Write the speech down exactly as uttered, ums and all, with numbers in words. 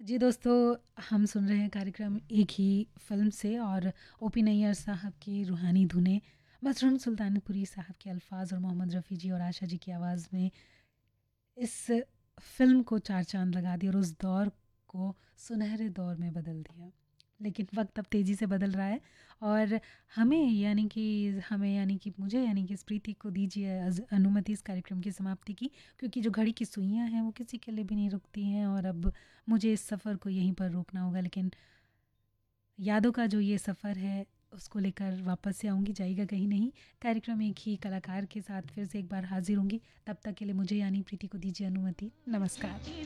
जी दोस्तों, हम सुन रहे हैं कार्यक्रम एक ही फ़िल्म से और ओपी नैयर साहब की रूहानी धुनें, मसरून सुल्तानपुरी साहब के अल्फाज़ और मोहम्मद रफ़ी जी और आशा जी की आवाज़ में इस फ़िल्म को चार चाँद लगा दिया और उस दौर को सुनहरे दौर में बदल दिया। लेकिन वक्त अब तेज़ी से बदल रहा है और हमें यानी कि हमें यानी कि मुझे यानी कि स्प्रीति को दीजिए अज- अनुमति इस कार्यक्रम की समाप्ति की, क्योंकि जो घड़ी की सुइयां हैं वो किसी के लिए भी नहीं रुकती हैं और अब मुझे इस सफ़र को यहीं पर रोकना होगा। लेकिन यादों का जो ये सफ़र है उसको लेकर वापस से आऊँगी, जाएगा कहीं नहीं। कार्यक्रम एक ही कलाकार के साथ फिर से एक बार हाजिर होंगी। तब तक के लिए मुझे यानी प्रीति को दीजिए अनुमति। नमस्कार।